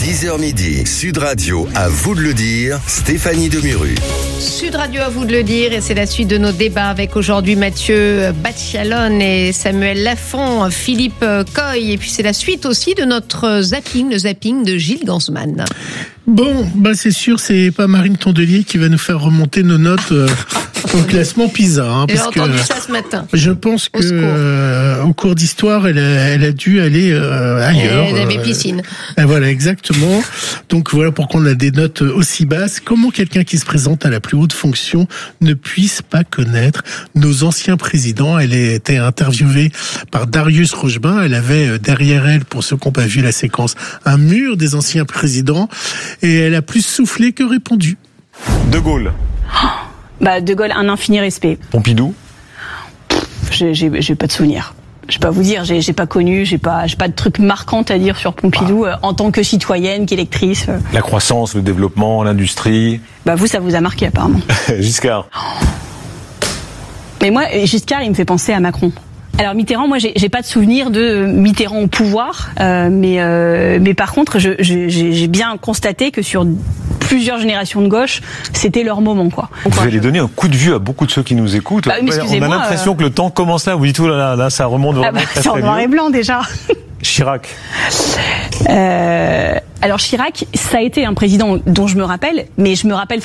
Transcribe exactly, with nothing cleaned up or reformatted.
dix heures midi, Sud Radio, à vous de le dire, Stéphanie Demuru. Sud Radio, à vous de le dire, et c'est la suite de nos débats avec aujourd'hui Mathieu Bacchialone et Samuel Lafont, Philippe Coy, et puis c'est la suite aussi de notre zapping, le zapping de Gilles Gansman. Bon, bah c'est sûr, c'est pas Marine Tondelier qui va nous faire remonter nos notes euh, au classement PISA. Hein, J'ai parce entendu que, ça ce matin. Je pense que euh, au cours d'histoire, elle a, elle a dû aller euh, ailleurs. Elle avait euh, piscine. Et voilà, exactement. Donc voilà pourquoi on a des notes aussi basses. Comment quelqu'un qui se présente à la plus haute fonction ne puisse pas connaître nos anciens présidents? Elle a été interviewée par Darius Rochebin. Elle avait derrière elle, pour ceux qui n'ont pas vu la séquence, un mur des anciens présidents. Et elle a plus soufflé que répondu. De Gaulle. Oh, bah De Gaulle, un infini respect. Pompidou. J'ai, j'ai, j'ai pas de souvenir. Je vais pas vous dire, j'ai, j'ai pas connu, j'ai pas, j'ai pas de trucs marquants à dire sur Pompidou ah. euh, en tant que citoyenne, qu'électrice. Euh. La croissance, le développement, l'industrie. Bah vous, ça vous a marqué apparemment. Giscard. Oh. Mais moi, Giscard, il me fait penser à Macron. Alors Mitterrand, moi j'ai, j'ai pas de souvenir de Mitterrand au pouvoir, euh, mais euh, mais par contre, je, je, j'ai bien constaté que sur plusieurs générations de gauche, c'était leur moment, quoi. Vous enfin, allez je... donner un coup de vue à beaucoup de ceux qui nous écoutent. Bah, mais on a l'impression euh... que le temps commence là. Vous dites, oh là là, là ça remonte vraiment ah bah, très, c'est en très noir vieux. et blanc déjà. Chirac. Euh, alors Chirac, ça a été un président dont je me rappelle, mais je me rappelle